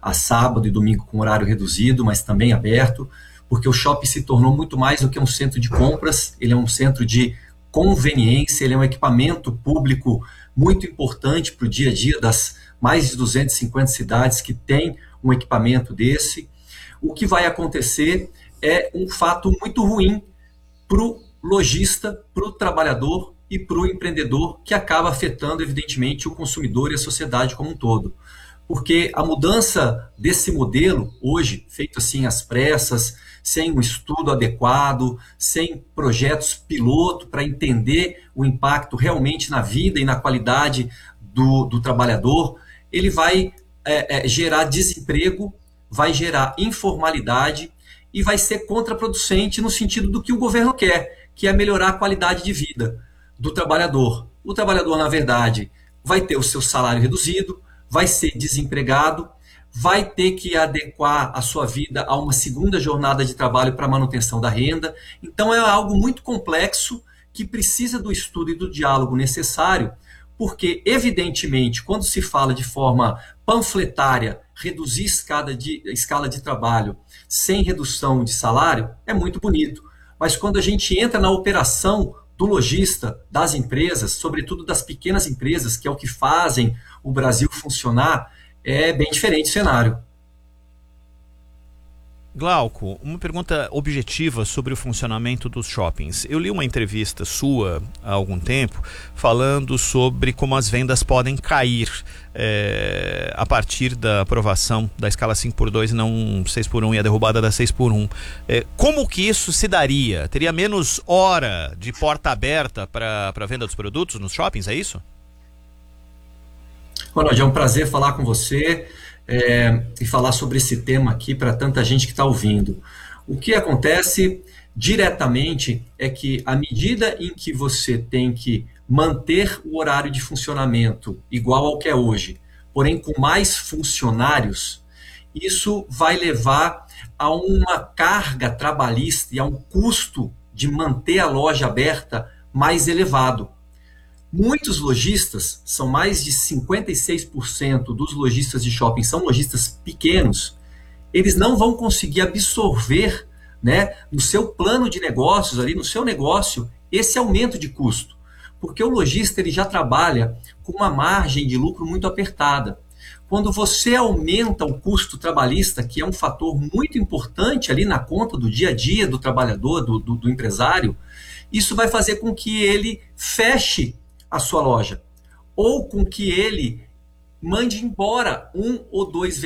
a sábado e domingo com horário reduzido, mas também aberto, porque o shopping se tornou muito mais do que um centro de compras, ele é um centro de conveniência, ele é um equipamento público muito importante para o dia a dia das mais de 250 cidades que têm um equipamento desse. O que vai acontecer é um fato muito ruim para o lojista, para o trabalhador e para o empreendedor, que acaba afetando, evidentemente, o consumidor e a sociedade como um todo. Porque a mudança desse modelo, hoje, feito assim às pressas, sem um estudo adequado, sem projetos piloto para entender o impacto realmente na vida e na qualidade do trabalhador, ele vai gerar desemprego, vai gerar informalidade e vai ser contraproducente no sentido do que o governo quer, que é melhorar a qualidade de vida do trabalhador. O trabalhador, na verdade, vai ter o seu salário reduzido, vai ser desempregado, vai ter que adequar a sua vida a uma segunda jornada de trabalho para manutenção da renda. Então é algo muito complexo que precisa do estudo e do diálogo necessário, porque, evidentemente, quando se fala de forma panfletária, reduzir escala de trabalho sem redução de salário, é muito bonito. Mas quando a gente entra na operação do lojista, das empresas, sobretudo das pequenas empresas, que é o que fazem o Brasil funcionar, é bem diferente o cenário. Glauco, uma pergunta objetiva sobre o funcionamento dos shoppings. Eu li uma entrevista sua há algum tempo falando sobre como as vendas podem cair a partir da aprovação da escala 5x2 e não 6x1 e a derrubada da 6x1. Como que isso se daria? Teria menos hora de porta aberta para a venda dos produtos nos shoppings, é isso? Ronald, é um prazer falar com você e falar sobre esse tema aqui para tanta gente que está ouvindo. O que acontece diretamente é que, à medida em que você tem que manter o horário de funcionamento igual ao que é hoje, porém com mais funcionários, isso vai levar a uma carga trabalhista e a um custo de manter a loja aberta mais elevado. Muitos lojistas, são mais de 56% dos lojistas de shopping, são lojistas pequenos, eles não vão conseguir absorver, né, no seu plano de negócios, ali no seu negócio, esse aumento de custo. Porque o lojista ele já trabalha com uma margem de lucro muito apertada. Quando você aumenta o custo trabalhista, que é um fator muito importante ali na conta do dia a dia do trabalhador, do empresário, isso vai fazer com que ele feche a sua loja, ou com que ele mande embora um ou dois